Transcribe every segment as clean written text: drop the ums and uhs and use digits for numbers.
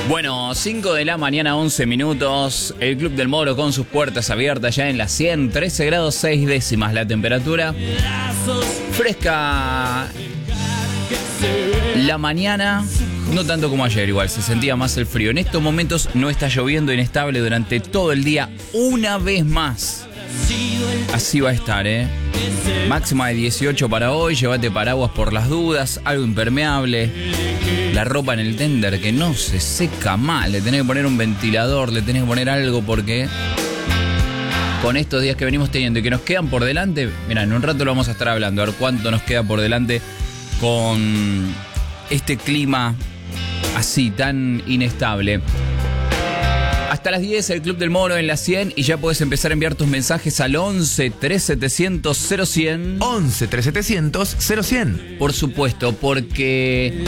Bueno, 5 de la mañana, 11 minutos. El Club del Moro con sus puertas abiertas ya en la 100, 13 grados 6 décimas la temperatura. Fresca la mañana, no tanto como ayer igual, se sentía más el frío. En estos momentos no está lloviendo, inestable durante todo el día, una vez más. Así va a estar, Máxima de 18 para hoy, llévate paraguas por las dudas, algo impermeable. La ropa en el tender que no se seca mal, le tenés que poner un ventilador, le tenés que poner algo porque con estos días que venimos teniendo y que nos quedan por delante, mirá, en un rato lo vamos a estar hablando, a ver cuánto nos queda por delante con este clima así tan inestable. Hasta las 10 el Club del Moro en la 100 y ya puedes empezar a enviar tus mensajes al 11 3700 0100. 11 3700 0100. Por supuesto, porque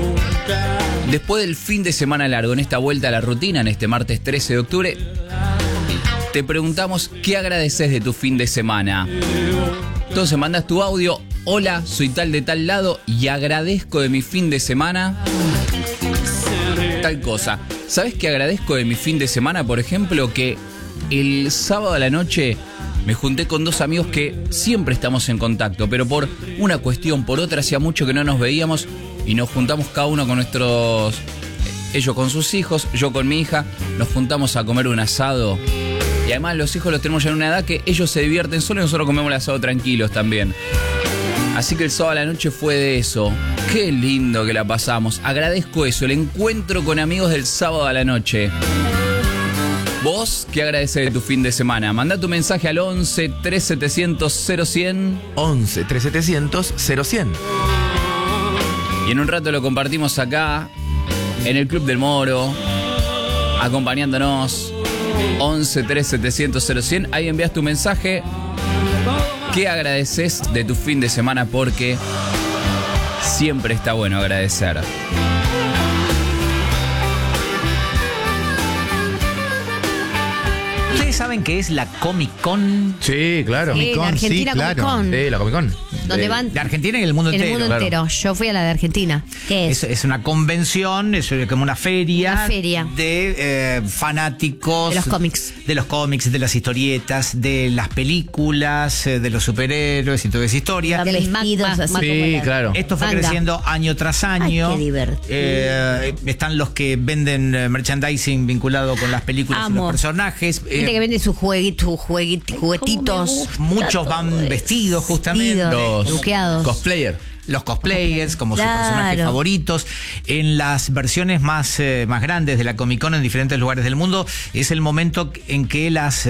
después del fin de semana largo, en esta vuelta a la rutina, en este martes 13 de octubre, te preguntamos qué agradeces de tu fin de semana. Entonces mandas tu audio: hola, soy tal de tal lado y agradezco de mi fin de semana tal cosa. ¿Sabes qué agradezco de mi fin de semana? Por ejemplo, que el sábado a la noche me junté con dos amigos que siempre estamos en contacto, pero por una cuestión, por otra, hacía mucho que no nos veíamos y nos juntamos cada uno con nuestros... ellos con sus hijos, yo con mi hija, nos juntamos a comer un asado. Y además los hijos los tenemos ya en una edad que ellos se divierten solo y nosotros comemos el asado tranquilos también. Así que el sábado a la noche fue de eso. Qué lindo que la pasamos. Agradezco eso, el encuentro con amigos del sábado a la noche. ¿Vos qué agradeces de tu fin de semana? Mandá tu mensaje al 11 3700 0100. 11 3700 0100. Y en un rato lo compartimos acá, en el Club del Moro, acompañándonos. 11 3700 0100. Ahí envías tu mensaje. ¿Qué agradeces de tu fin de semana? Porque siempre está bueno agradecer. ¿Ustedes saben qué es la Comic Con? Sí, claro. Sí, la Argentina sí, claro. Comic Con. Sí, la Comic Con. ¿Dónde van? De Argentina y el mundo En entero. el mundo claro. entero. Yo fui a la de Argentina. ¿Qué es? Es una convención, es como una feria, Una feria. de fanáticos De los cómics. de los cómics, de las historietas, de las películas, de los superhéroes y toda esa historia. De vestidos así. Sí, claro. Esto fue Manga. creciendo año tras año. Ay, qué divertido. Están los que venden merchandising vinculado con las películas y Amo. los personajes. Gente que vende sus juguetitos. Muchos van vestidos justamente. Los Truqueados. cosplayer. Los cosplayers como sus Claro. personajes favoritos. En las versiones más grandes de la Comic Con en diferentes lugares del mundo, es el momento en que las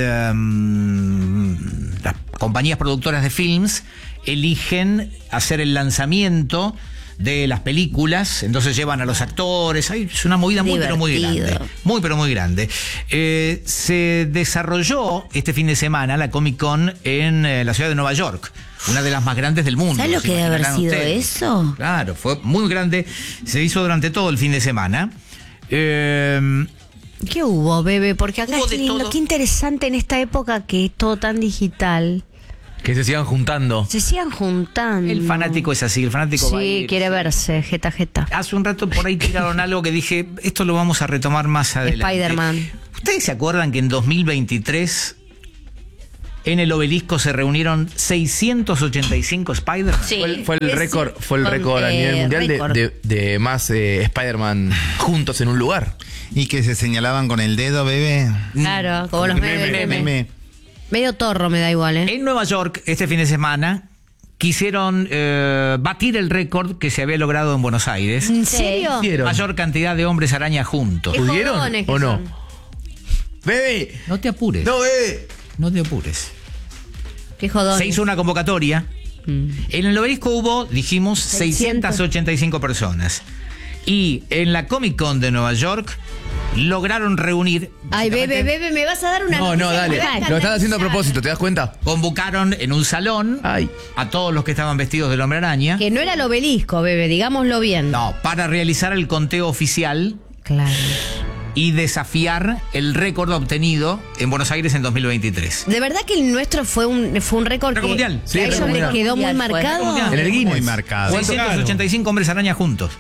compañías productoras de films eligen hacer el lanzamiento de las películas, entonces llevan a los actores. Ay, es una movida muy pero muy Divertido. grande. Muy pero muy grande. Se desarrolló este fin de semana la Comic Con en la ciudad de Nueva York, una de las más grandes del mundo. ¿Sabes lo ¿Se que debe haber imaginarán sido ustedes? eso? Claro, fue muy grande. Se hizo durante todo el fin de semana. ¿Qué hubo, bebé? Porque acá Hubo es de lindo. todo. Qué interesante en esta época que es todo tan digital. Que se sigan juntando. Se sigan juntando. El fanático es así, el fanático va a Sí, ir. quiere verse, jeta. Hace un rato por ahí tiraron algo que dije, esto lo vamos a retomar más adelante. Spider-Man. ¿Ustedes se acuerdan que en 2023 en el Obelisco se reunieron 685 Spider-Man? Sí. Fue el récord a nivel mundial récord. de más Spider-Man juntos en un lugar. Y que se señalaban con el dedo, bebé. Claro, como los memes. Meme. Medio torro me da igual, ¿eh? En Nueva York, este fin de semana, quisieron batir el récord que se había logrado en Buenos Aires. ¿En serio? ¿Hicieron? Mayor cantidad de hombres araña juntos. Qué ¿Pudieron jodones que o no? son. ¡Bebé! No te apures. ¡No, bebé! No te apures. Qué jodón. Se hizo una convocatoria. En el Obelisco hubo, dijimos, 685 personas. Y en la Comic Con de Nueva York lograron reunir... Ay, bebé, me vas a dar una No, noticia dale. que me va a Lo estás haciendo a escandalizar. propósito, ¿te das cuenta? Convocaron en un salón Ay. a todos los que estaban vestidos del Hombre Araña. Que no era el Obelisco, bebé, digámoslo bien. No, para realizar el conteo oficial Claro. y desafiar el récord obtenido en Buenos Aires en 2023. De verdad que el nuestro fue un récord Récord que, mundial. que Sí, a ellos récord les mundial. quedó muy Mundial fue. marcado. Mundial. En el Guinness. Muy marcado. 685 hombres araña juntos.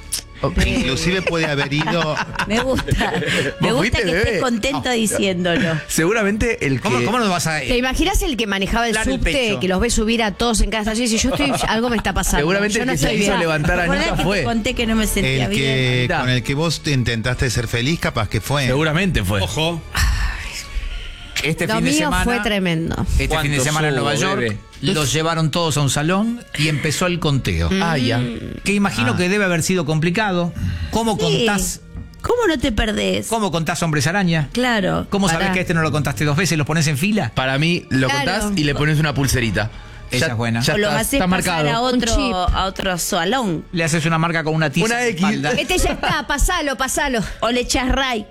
Inclusive puede haber ido. Me gusta. Me ¿Vos gusta fuiste, que bebé? estés contento diciéndolo. Seguramente el que. ¿Cómo nos vas a.? ¿Te imaginas el que manejaba el Dar el subte, pecho. que los ve subir a todos en cada estación y dice, algo me está pasando? Seguramente yo el no que se estoy hizo bien. levantar a ¿Recuerdas Anita que fue. te conté que no me sentía El bien? que Mirá. con el que vos te intentaste ser feliz, capaz que fue. Seguramente fue. Ojo. Este Lo fin de mío semana. fue tremendo. Este fin de ¿Cuánto semana en Nueva subo, York bebé? los llevaron todos a un salón y empezó el conteo. Ah, ya. Que imagino que debe haber sido complicado. ¿Cómo Sí. contás? ¿Cómo no te perdés? ¿Cómo contás Hombres Araña? Claro. ¿Cómo sabés Pará. que este no lo contaste 2 veces y los pones en fila? Para mí, lo Claro. contás y le pones una pulserita. Esa es buena. Ya O lo está, haces está pasar marcado. Un chip. a otro salón. Le haces una marca con una tiza. Una en la X. espalda. Este ya está, pasalo. O le echas ray.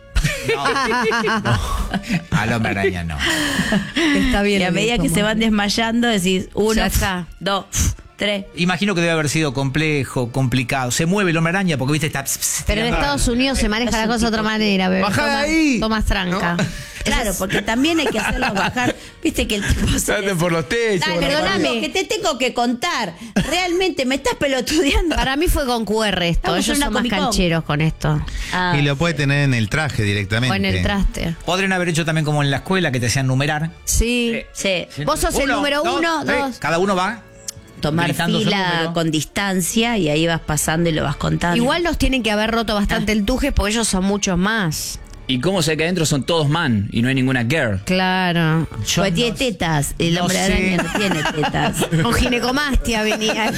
Al Hombre Araña no. Está bien. Y a lo medida que dijo, se mamá. van desmayando, decís uno, Ya está. 2, 3. Imagino que debe haber sido complejo, complicado. Se mueve el Hombre Araña porque, viste, está. Pero en Estados Unidos se maneja la cosa de otra manera, bebé. Bajá de ahí. Tomas tranca. Claro, porque también hay que hacerlo bajar. Viste que el tipo se Anden por los techos. Dale, por la perdóname, pared. que te tengo que contar. Realmente me estás pelotudeando. Para mí fue con QR esto. Estamos en Ellos una son más Comic-Con. cancheros con esto. Ah, Y lo puede tener en el traje directamente. O en el traste. Podrían haber hecho también como en la escuela que te hacían numerar. Sí. sí. Vos sos el número uno, sí. dos. Cada uno va. Tomar Gritando su fila número. con distancia y ahí vas pasando y lo vas contando. Igual nos tienen que haber roto bastante el tuje porque ellos son muchos más. ¿Y cómo sé que adentro son todos man y no hay ninguna girl? Claro. Yo Pues no tiene sé. tetas. El No hombre sé. araña no tiene tetas. Con ginecomastia venía.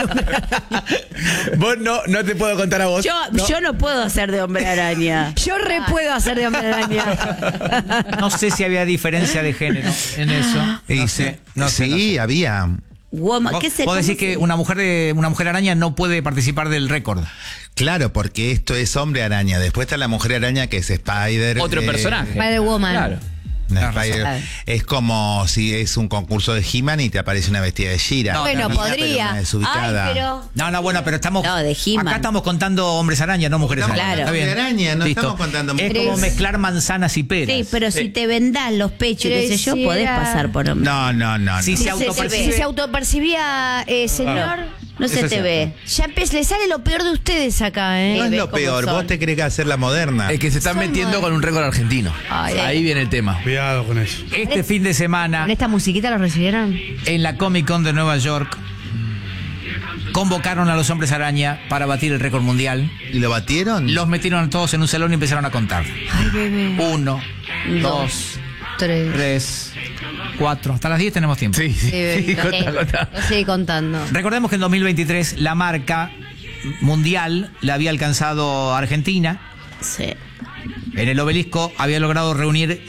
Vos no te puedo contar a vos. Yo no puedo hacer de hombre araña. Yo re puedo hacer de hombre araña. No sé si había diferencia de género en eso. Y No sí, sé. No sé. sí, había. Woman, ¿Vos, ¿qué se vos decís cómo que se- una mujer araña no puede participar del récord. Claro, porque esto es hombre araña. Después está la mujer araña que es Spider. Otro personaje. Spider-Woman. Claro. No, Tenés Spider- razón. es como si es un concurso de He-Man y te aparece una vestida de She-Ra. No, Bueno, Una podría. pero una desubicada. Ay, pero. No, bueno, pero estamos. No, de He-Man. Acá estamos contando hombres araña, no mujeres Estamos araña. contando Está bien. hombre araña, no Listo. estamos contando Es mujeres. como mezclar manzanas y peras. Sí, pero si te vendás los pechos, Pero qué sé yo, si podés era- pasar por hombre. No. Si se se te autopercibe. Si se autopercibía, señor, No se Eso te es ve. ya le sale lo peor de ustedes acá, ¿eh? No es ves lo cómo peor, son. vos te crees que hacer la moderna. Es que se están Son metiendo modernos. con un récord argentino. Ay, Ahí viene el tema. Cuidado con eso. Este fin de semana, ¿Con esta musiquita lo recibieron? en la Comic Con de Nueva York, convocaron a los hombres araña para batir el récord mundial. ¿Y lo batieron? Los metieron todos en un salón y empezaron a contar. Ay, bebé. 1, 2, 3. 3, 4. Hasta las 10 tenemos tiempo. Sí, sí. Sí, contá. Lo sigue contando. Recordemos que en 2023 la marca mundial la había alcanzado Argentina. Sí. En el Obelisco había logrado reunir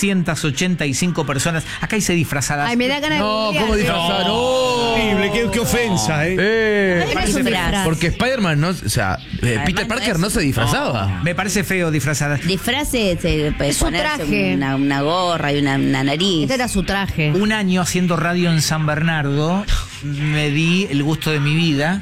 685 personas. Acá hice disfrazadas. Ay, me da ganas No, de ¿cómo disfrazar? No. Horrible, qué ofensa, ¿eh? Ay, es un disfraz. disfraz. Porque Spider-Man no, o sea, Peter no Parker es- no se disfrazaba. Me parece feo disfrazadas. Disfraces, puede Es su ponerse traje. una gorra y una nariz. Este era su traje. Un año haciendo radio en San Bernardo, me di el gusto de mi vida.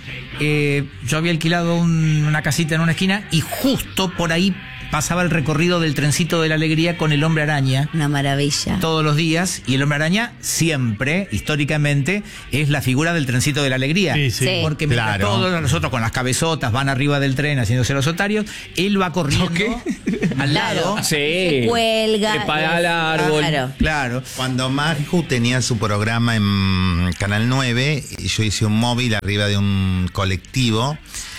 Yo había alquilado una casita en una esquina y justo por ahí pasaba el recorrido del trencito de la alegría con el hombre araña. Una maravilla. Todos los días, y el hombre araña siempre, históricamente, es la figura del trencito de la alegría. Sí, sí. Sí. Porque mientras Claro. todos nosotros con las cabezotas van arriba del tren haciéndose los otarios, él va corriendo al lado. Sí. Se cuelga. Trepa al árbol. Claro. Claro. Cuando Marju tenía su programa en Canal 9, yo hice un móvil arriba de un colectivo.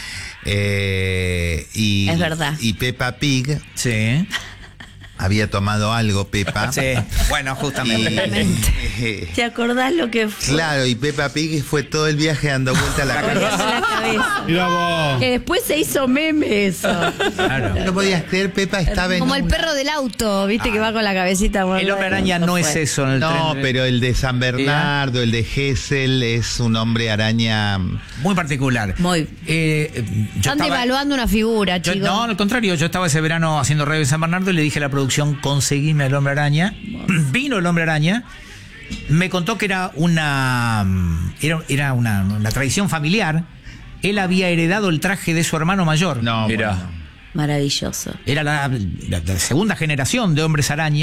Y, Es verdad. Y Peppa Pig Sí. había tomado algo, Peppa. Sí. Bueno, justamente. Y, ¿Te acordás lo que fue? claro, y Peppa Pig fue todo el viaje dando vuelta a la Colgando cabeza. la cabeza. Mira vos. Que después se hizo meme eso. Claro. No podías creer, Peppa estaba en Como el un- perro del auto, ¿viste? Que va con la cabecita. El hombre araña no es eso en el No, tren. pero el de San Bernardo, el de Gesell, es un hombre araña. Muy particular. Muy. Yo Están estaba- devaluando una figura, yo- chicos. no, al contrario, yo estaba ese verano haciendo radio en San Bernardo y le dije a la producción, conseguime el hombre araña. Vino el hombre araña, me contó que era una tradición familiar. Él había heredado el traje de su hermano mayor. No, Mirá. bueno. Maravilloso. Era la segunda generación de hombres araña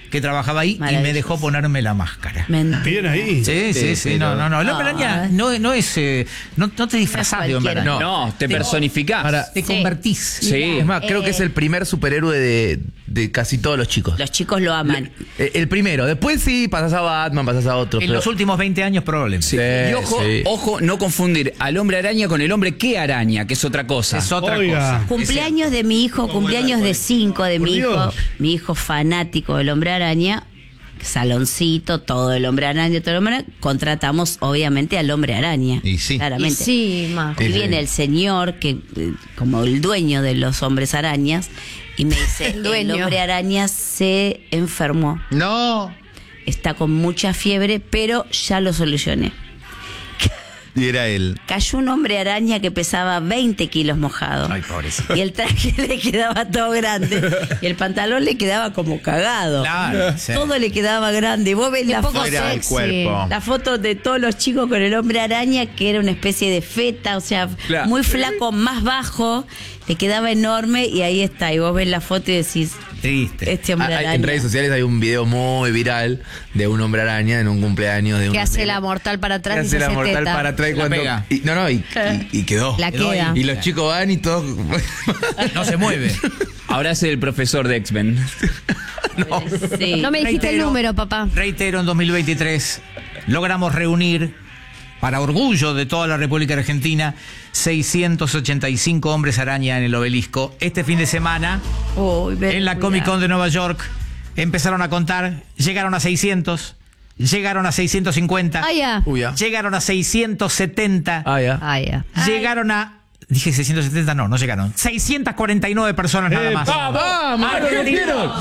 que trabajaba ahí y me Maravilloso. dejó ponerme la máscara. Mentira. Bien ahí. Sí. No. El hombre araña no es. No te disfrazás de hombre araña. No, te personificás. Ahora, Te convertís. Sí. es más, creo que es el primer superhéroe de casi todos los chicos. Los chicos lo aman. El primero. Después sí, pasás a Batman, pasás a otro. En los últimos 20 años probablemente. Sí, Y ojo, sí. ojo, no confundir al hombre araña con el hombre que araña, que es otra cosa. Es otra Oiga. cosa. Cumpleaños de mi hijo, cumpleaños de 5 de Por mi hijo. Dios. Mi hijo fanático del hombre araña. Saloncito, todo el hombre araña, todo el hombre araña. Contratamos obviamente al hombre araña. Y sí. Claramente. Y sí, ma. Y viene el señor, que como el dueño de los hombres arañas, y me dice, El dueño. el hombre araña se enfermó. No. Está con mucha fiebre, pero ya lo solucioné. Y era él. Cayó un hombre araña que pesaba 20 kilos mojado. Ay, pobrecito. Y el traje le quedaba todo grande. Y el pantalón le quedaba como cagado. Claro, sí. Todo le quedaba grande. Vos ves Qué la poco foto, Era el sexy. cuerpo. la foto de todos los chicos con el hombre araña, que era una especie de feta, o sea, Claro. muy flaco, más bajo. Le quedaba enorme y ahí está. Y vos ves la foto y decís, Triste. este hombre araña. En redes sociales hay un video muy viral de un hombre araña en un cumpleaños de un Que hace nene. la mortal para atrás Que y hace se la hace mortal teta. para atrás La cuando pega. y quedó. La queda. Y los chicos van y todos No se mueve. Ahora es el profesor de X-Men. Sí. No me dijiste el Reitero. número, papá. Reitero, en 2023 logramos reunir, para orgullo de toda la República Argentina, 685 hombres araña en el Obelisco. Este fin de semana, Uy, ven, en la cuidado. Comic Con de Nueva York, empezaron a contar, llegaron a 600, llegaron a 650, Ah, ya. Uy, ya. llegaron a 670, Ah, ya. Ah, ya. llegaron a... Dije 670, no llegaron. 649 personas nada más. ¡Vamos! Argentina.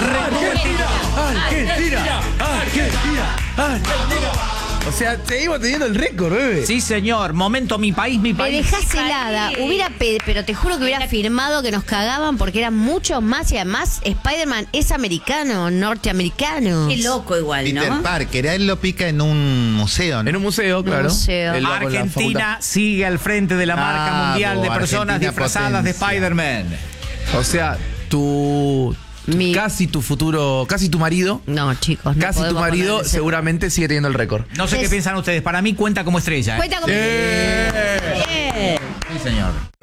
O sea, seguimos teniendo el récord, bebé. Sí, señor. Momento, mi país, mi Me país. dejás helada. Pero te juro que hubiera firmado que nos cagaban porque eran muchos más y además Spider-Man es americano, norteamericano. Qué loco igual, Peter ¿no? Parker, a él lo pica en un museo, ¿no? En un museo, claro. museo. Él va con la Argentina sigue al frente de la marca Bravo, mundial de personas Argentina disfrazadas de potencia. Spider-Man. facultad. O sea, casi tu futuro, casi tu marido, No, chicos, no casi tu podemos marido poner ese- seguramente sigue teniendo el récord. No sé qué piensan ustedes. Para mí cuenta como estrella. Cuenta con... Sí, señor.